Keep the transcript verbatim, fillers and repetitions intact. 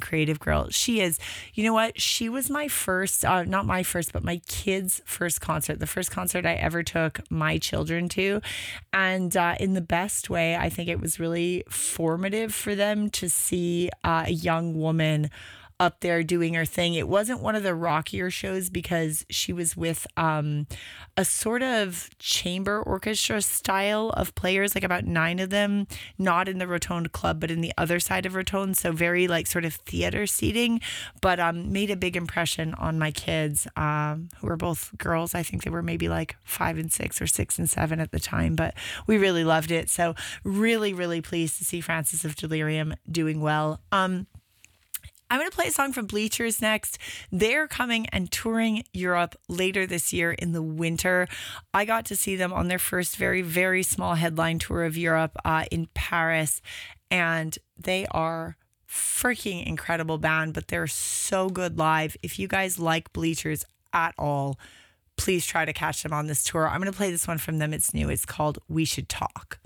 creative girl. She is. You know what? She was my first, uh, not my first, but my kids' first concert. The first concert I ever took my children to. And uh, in the best way, I think it was really formative for them to see uh, a young woman up there doing her thing. It wasn't one of the rockier shows because she was with um, a sort of chamber orchestra style of players, like about nine of them, not in the Rotonde Club, but in the other side of Rotonde. So very like sort of theater seating, but um, made a big impression on my kids, um, who were both girls. I think they were maybe like five and six or six and seven at the time, but we really loved it. So really, really pleased to see Frances of Delirium doing well. Um, I'm going to play a song from Bleachers next. They're coming and touring Europe later this year in the winter. I got to see them on their first very, very small headline tour of Europe uh, in Paris. And they are freaking incredible band, but they're so good live. If you guys like Bleachers at all, please try to catch them on this tour. I'm going to play this one from them. It's new. It's called We Should Talk.